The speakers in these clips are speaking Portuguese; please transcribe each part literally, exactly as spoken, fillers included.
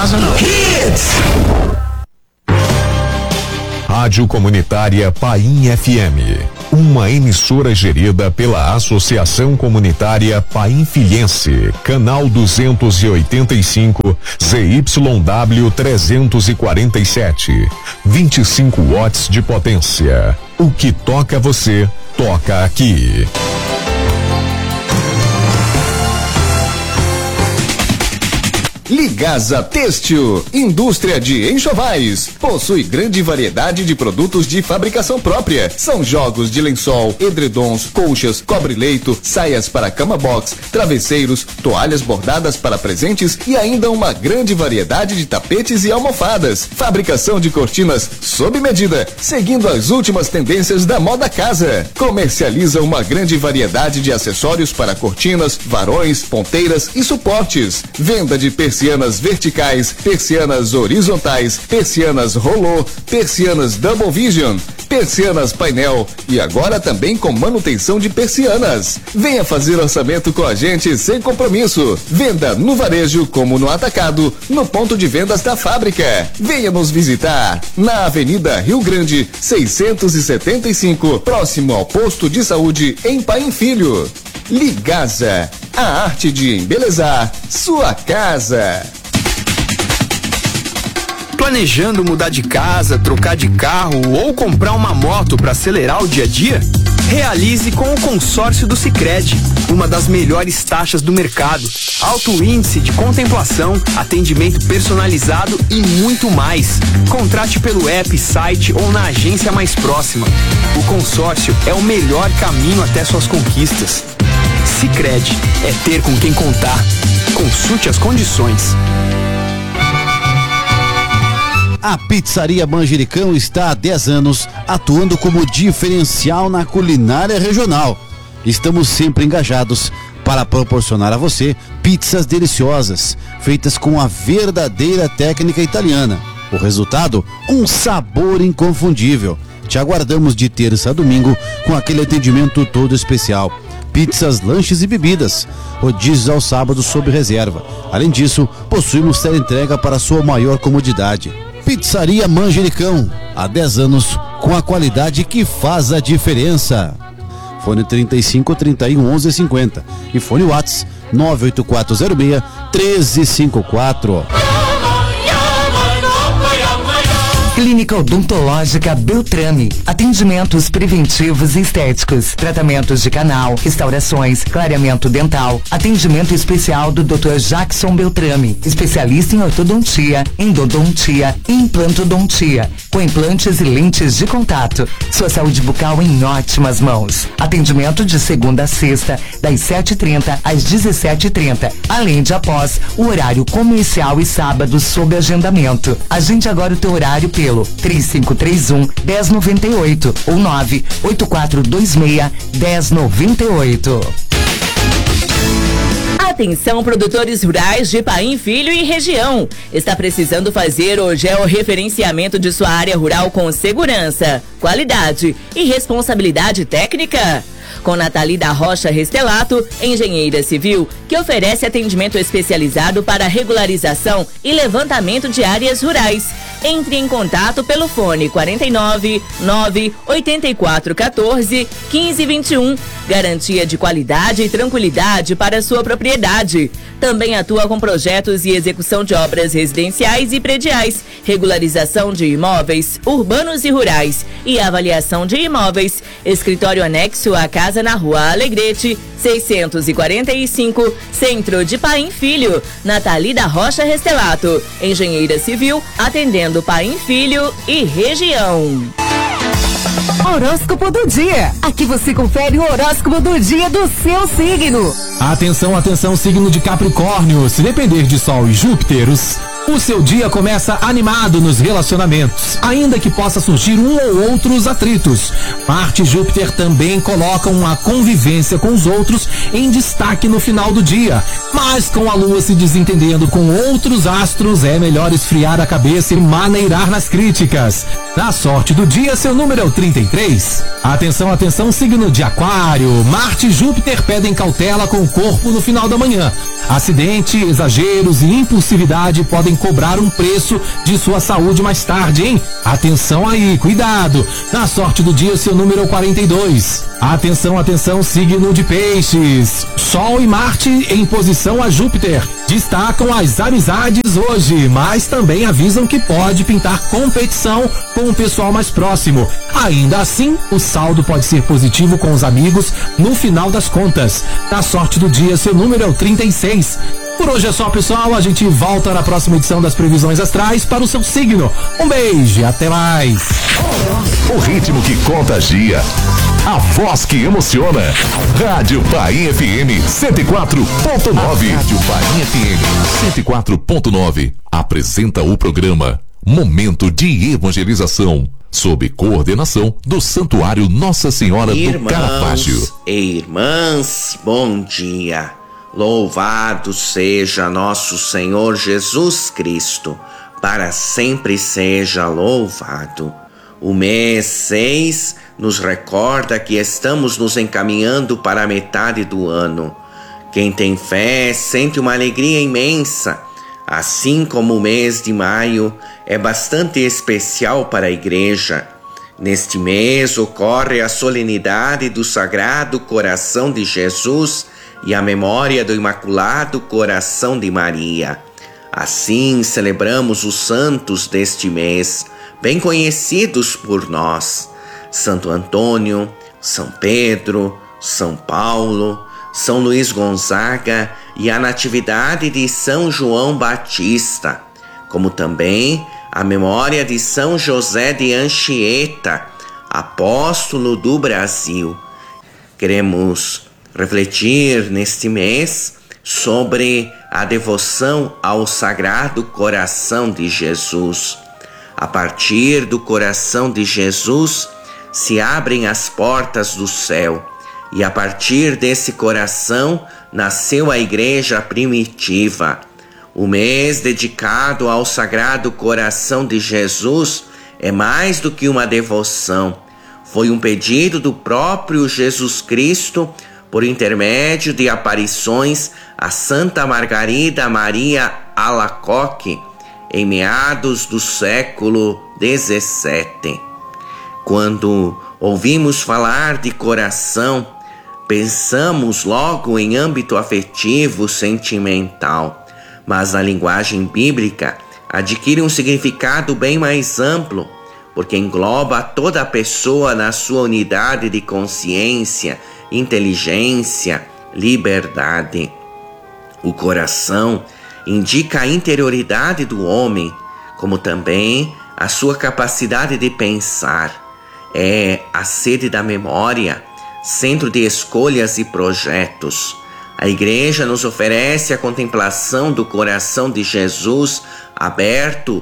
casa não. Hits! Rádio Comunitária Paim F M, uma emissora gerida pela Associação Comunitária Painfilhense, canal duzentos e oitenta e cinco, Z Y W trezentos e quarenta e sete, vinte e cinco watts de potência. O que toca você, toca aqui. Ligasa Têxtil, indústria de enxovais, possui grande variedade de produtos de fabricação própria. São jogos de lençol, edredons, colchas, cobre-leito, saias para cama box, travesseiros, toalhas bordadas para presentes e ainda uma grande variedade de tapetes e almofadas. Fabricação de cortinas sob medida, seguindo as últimas tendências da moda casa. Comercializa uma grande variedade de acessórios para cortinas, varões, ponteiras e suportes. Venda de persianas Persianas verticais, persianas horizontais, persianas rolô, persianas double vision, persianas painel e agora também com manutenção de persianas. Venha fazer orçamento com a gente sem compromisso. Venda no varejo como no atacado, no ponto de vendas da fábrica. Venha nos visitar na Avenida Rio Grande, seiscentos e setenta e cinco, próximo ao posto de saúde em Paim Filho. Ligasa, a arte de embelezar sua casa. Planejando mudar de casa, trocar de carro ou comprar uma moto para acelerar o dia a dia? Realize com o consórcio do Sicredi, uma das melhores taxas do mercado, alto índice de contemplação, atendimento personalizado e muito mais. Contrate pelo app, site ou na agência mais próxima. O consórcio é o melhor caminho até suas conquistas. Sicredi é ter com quem contar. Consulte as condições. A Pizzaria Manjericão está há dez anos atuando como diferencial na culinária regional. Estamos sempre engajados para proporcionar a você pizzas deliciosas, feitas com a verdadeira técnica italiana. O resultado? Um sabor inconfundível. Te aguardamos de terça a domingo com aquele atendimento todo especial. Pizzas, lanches e bebidas. Rodízios ao sábado sob reserva. Além disso, possuímos teleentrega para sua maior comodidade. Pizzaria Manjericão, há dez anos, com a qualidade que faz a diferença. Fone trinta e cinco, trinta e um, onze, cinquenta e fone WhatsApp nove oito quatro zero seis, um três cinco quatro. Clínica Odontológica Beltrame. Atendimentos preventivos e estéticos. Tratamentos de canal, restaurações, clareamento dental. Atendimento especial do doutor Jackson Beltrame. Especialista em ortodontia, endodontia e implantodontia. Com implantes e lentes de contato. Sua saúde bucal em ótimas mãos. Atendimento de segunda a sexta, das sete e trinta às dezessete e trinta. Além de após o horário comercial e sábado sob agendamento. Agende agora o teu horário pelo três cinco três um, um zero nove oito ou nove oito quatro dois seis, um zero nove oito. Atenção, produtores rurais de Paim Filho e região. Está precisando fazer o georreferenciamento de sua área rural com segurança, qualidade e responsabilidade técnica? Com Nathalie da Rocha Restelato, engenheira civil, que oferece atendimento especializado para regularização e levantamento de áreas rurais. Entre em contato pelo fone quarenta e nove, nove, oitenta e quatro, quatorze, quinze, vinte e um. Garantia de qualidade e tranquilidade para sua propriedade. Também atua com projetos e execução de obras residenciais e prediais, regularização de imóveis urbanos e rurais e avaliação de imóveis. Escritório anexo à casa na Rua Alegrete, seiscentos e quarenta e cinco, Centro de Paim Filho. Nathalie da Rocha Restelato, engenheira civil, atendendo Paim Filho e região. Horóscopo do dia. Aqui você confere o horóscopo do dia do seu signo. Atenção, atenção, signo de Capricórnio. Se depender de Sol e Júpiter, os... o seu dia começa animado nos relacionamentos, ainda que possa surgir um ou outros atritos. Marte e Júpiter também colocam a convivência com os outros em destaque no final do dia. Mas com a Lua se desentendendo com outros astros, é melhor esfriar a cabeça e maneirar nas críticas. Na sorte do dia, seu número é o trinta e três. Atenção, atenção, signo de Aquário. Marte e Júpiter pedem cautela com o corpo no final da manhã. Acidente, exageros e impulsividade podem cobrar um preço de sua saúde mais tarde, hein? Atenção aí, cuidado! Na sorte do dia, seu número é o quarenta e dois. Atenção, atenção, signo de Peixes. Sol e Marte em posição a Júpiter destacam as amizades hoje, mas também avisam que pode pintar competição com o pessoal mais próximo. Ainda assim, o saldo pode ser positivo com os amigos no final das contas. Na sorte do dia, seu número é o trinta e seis. Por hoje é só, pessoal. A gente volta na próxima edição das Previsões Astrais para o seu signo. Um beijo e até mais. O ritmo que contagia. A voz que emociona. Rádio Painha F M cento e quatro ponto nove. Rádio Painha F M cento e quatro ponto nove. Apresenta o programa Momento de Evangelização, sob coordenação do Santuário Nossa Senhora Irmãos do Caravaggio. E irmãs, bom dia. Louvado seja nosso Senhor Jesus Cristo, para sempre seja louvado. O mês seis nos recorda que estamos nos encaminhando para a metade do ano. Quem tem fé sente uma alegria imensa, assim como o mês de maio é bastante especial para a igreja. Neste mês ocorre a solenidade do Sagrado Coração de Jesus e a memória do Imaculado Coração de Maria. Assim celebramos os santos deste mês, bem conhecidos por nós: Santo Antônio, São Pedro, São Paulo, São Luís Gonzaga e a Natividade de São João Batista, como também a memória de São José de Anchieta, apóstolo do Brasil. Queremos refletir neste mês sobre a devoção ao Sagrado Coração de Jesus. A partir do coração de Jesus se abrem as portas do céu, e a partir desse coração nasceu a igreja primitiva. O mês dedicado ao Sagrado Coração de Jesus é mais do que uma devoção. Foi um pedido do próprio Jesus Cristo por intermédio de aparições a Santa Margarida Maria Alacoque em meados do século dezessete. Quando ouvimos falar de coração, pensamos logo em âmbito afetivo, sentimental, mas a linguagem bíblica adquire um significado bem mais amplo, porque engloba toda a pessoa na sua unidade de consciência, inteligência, liberdade. O coração indica a interioridade do homem, como também a sua capacidade de pensar. É a sede da memória, centro de escolhas e projetos. A igreja nos oferece a contemplação do coração de Jesus aberto,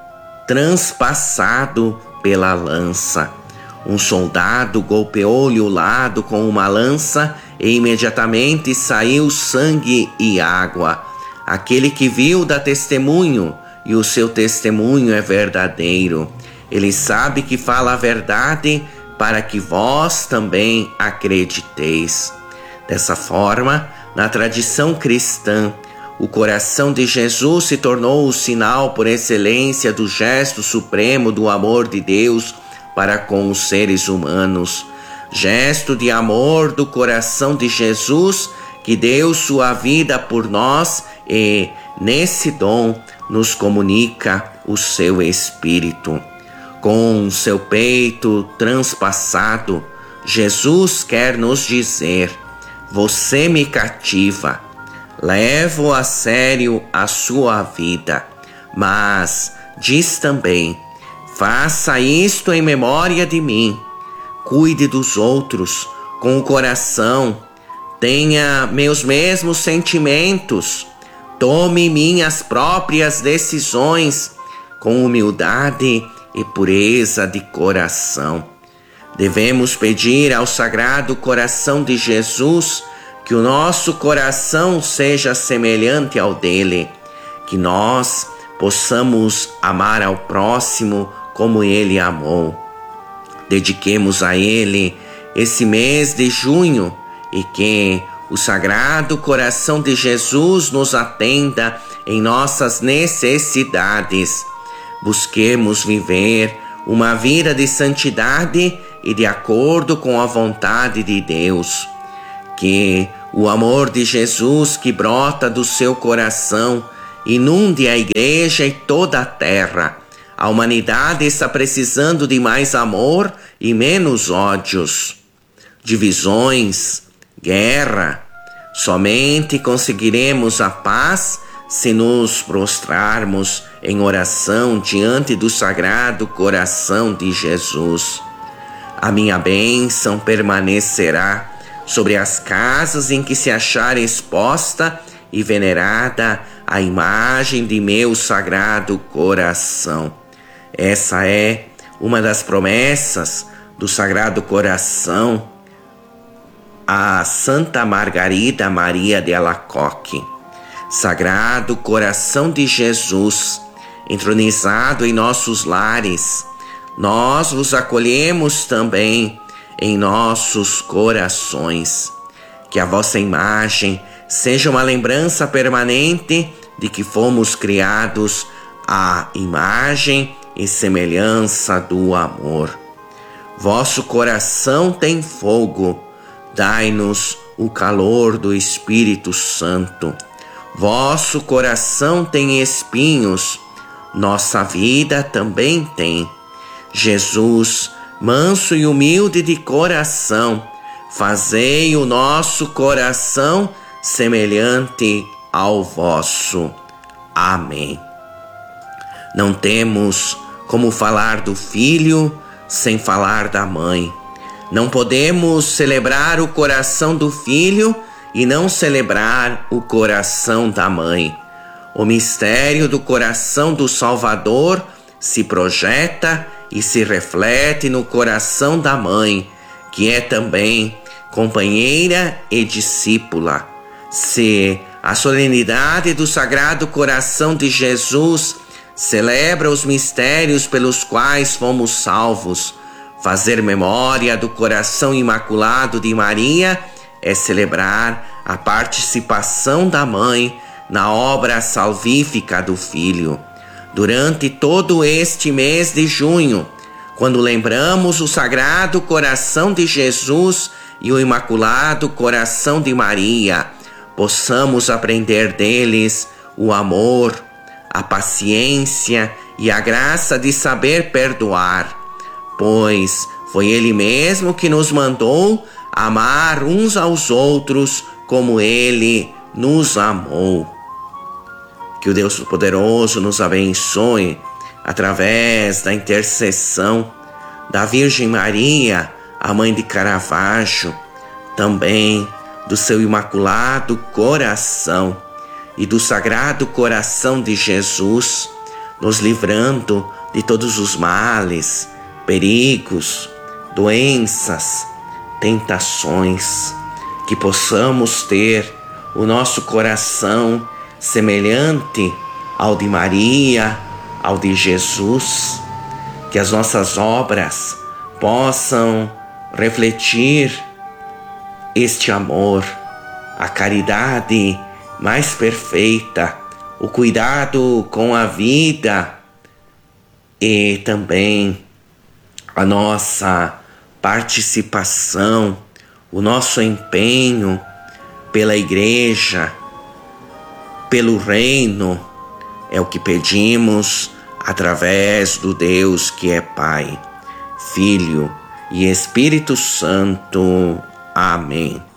transpassado pela lança. Um soldado golpeou-lhe o lado com uma lança e imediatamente saiu sangue e água. Aquele que viu dá testemunho, e o seu testemunho é verdadeiro. Ele sabe que fala a verdade para que vós também acrediteis. Dessa forma, na tradição cristã, o coração de Jesus se tornou o sinal por excelência do gesto supremo do amor de Deus para com os seres humanos. Gesto de amor do coração de Jesus, que deu sua vida por nós e, nesse dom, nos comunica o seu Espírito. Com seu peito transpassado, Jesus quer nos dizer: você me cativa, levo a sério a sua vida, mas diz também: faça isto em memória de mim. Cuide dos outros com o coração, tenha meus mesmos sentimentos, tome minhas próprias decisões com humildade e pureza de coração. Devemos pedir ao Sagrado Coração de Jesus que o nosso coração seja semelhante ao dele, que nós possamos amar ao próximo como ele amou. Dediquemos a ele esse mês de junho e que o Sagrado Coração de Jesus nos atenda em nossas necessidades. Busquemos viver uma vida de santidade e de acordo com a vontade de Deus. Que o amor de Jesus que brota do seu coração inunde a igreja e toda a terra. A humanidade está precisando de mais amor e menos ódios, divisões, guerra. Somente conseguiremos a paz se nos prostrarmos em oração diante do Sagrado Coração de Jesus. A minha bênção permanecerá sobre as casas em que se achar exposta e venerada a imagem de meu Sagrado Coração. Essa é uma das promessas do Sagrado Coração a Santa Margarida Maria de Alacoque. Sagrado Coração de Jesus, entronizado em nossos lares, nós vos acolhemos também em nossos corações. Que a vossa imagem seja uma lembrança permanente de que fomos criados à imagem e semelhança do amor. Vosso coração tem fogo, dai-nos o calor do Espírito Santo. Vosso coração tem espinhos, nossa vida também tem. Jesus, manso e humilde de coração, fazei o nosso coração semelhante ao vosso. Amém. Não temos como falar do Filho sem falar da Mãe. Não podemos celebrar o coração do Filho e não celebrar o coração da Mãe. O mistério do coração do Salvador se projeta e se reflete no coração da Mãe, que é também companheira e discípula. Se a solenidade do Sagrado Coração de Jesus celebra os mistérios pelos quais fomos salvos, fazer memória do coração imaculado de Maria é celebrar a participação da Mãe na obra salvífica do Filho. Durante todo este mês de junho, quando lembramos o Sagrado Coração de Jesus e o Imaculado Coração de Maria, possamos aprender deles o amor, a paciência e a graça de saber perdoar, pois foi Ele mesmo que nos mandou amar uns aos outros como Ele nos amou. Que o Deus Poderoso nos abençoe através da intercessão da Virgem Maria, a Mãe de Caravaggio, também do seu Imaculado Coração e do Sagrado Coração de Jesus, nos livrando de todos os males, perigos, doenças, tentações, que possamos ter o nosso coração semelhante ao de Maria, ao de Jesus, que as nossas obras possam refletir este amor, a caridade mais perfeita, o cuidado com a vida e também a nossa participação, o nosso empenho pela igreja, pelo reino, é o que pedimos através do Deus que é Pai, Filho e Espírito Santo. Amém.